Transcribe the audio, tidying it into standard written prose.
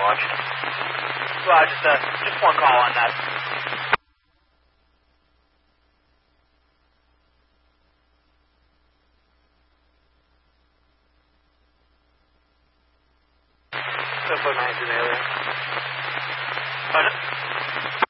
launch. Well, just one call on that. So 9's in the area. Pardon?